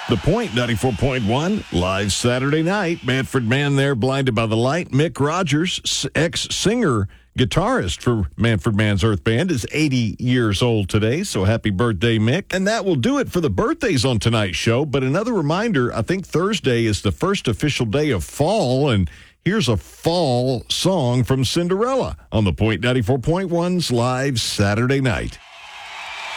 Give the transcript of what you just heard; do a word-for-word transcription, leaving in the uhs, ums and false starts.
The Point ninety-four point one, live Saturday night. Manfred Mann there, Blinded by the Light. Mick Rogers, ex-singer, guitarist for Manfred Mann's Earth Band, is eighty years old today, so happy birthday, Mick. And that will do it for the birthdays on tonight's show. But another reminder, I think Thursday is the first official day of fall, and here's a fall song from Cinderella on The Point ninety-four point one's live Saturday night.